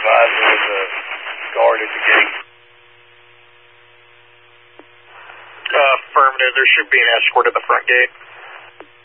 advise there was a guard at the gate. Affirmative. There should be an escort at the front gate.